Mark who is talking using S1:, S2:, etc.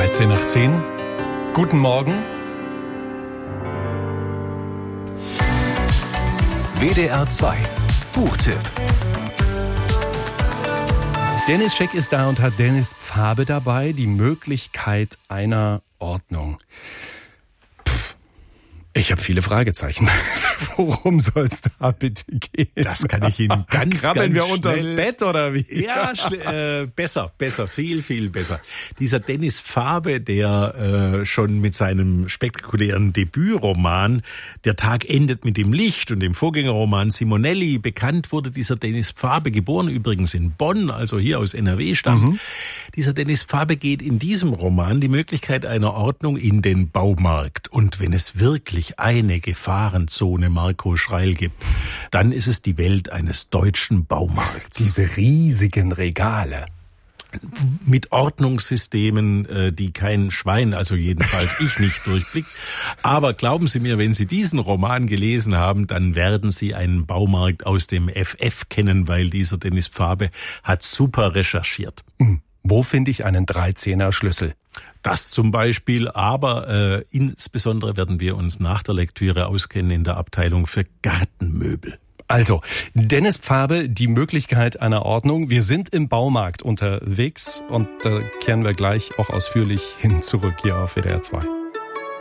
S1: 13 nach 10. Guten Morgen.
S2: WDR 2 Buchtipp.
S1: Dennis Scheck ist da und hat Dennis Pfabe dabei, die Möglichkeit einer Ordnung. Ich habe viele Fragezeichen. Worum soll es da bitte gehen?
S3: Das kann ich Ihnen ganz
S1: Krabbeln wir
S3: schnell...
S1: unters Bett oder wie?
S3: Ja, besser, viel besser. Dieser Dennis Pfabe, der schon mit seinem spektakulären Debütroman Der Tag endet mit dem Licht und dem Vorgängerroman Simonelli bekannt wurde, dieser Dennis Pfabe, geboren übrigens in Bonn, also hier aus NRW stammt. Dieser Dennis Pfabe geht in diesem Roman die Möglichkeit einer Ordnung in den Baumarkt. Und wenn es wirklich eine Gefahrenzone Marco Schreil gibt, dann ist es die Welt eines deutschen Baumarkts.
S1: Diese riesigen Regale.
S3: Mit Ordnungssystemen, die kein Schwein, also jedenfalls ich nicht durchblickt. Aber glauben Sie mir, wenn Sie diesen Roman gelesen haben, dann werden Sie einen Baumarkt aus dem FF kennen, weil dieser Dennis Pfabe hat super recherchiert.
S1: Wo finde ich einen 13er Schlüssel?
S3: Das zum Beispiel, aber insbesondere werden wir uns nach der Lektüre auskennen in der Abteilung für Gartenmöbel.
S1: Also, Dennis Pfabe, die Möglichkeit einer Ordnung. Wir sind im Baumarkt unterwegs und da kehren wir gleich auch ausführlich hin zurück hier auf WDR 2.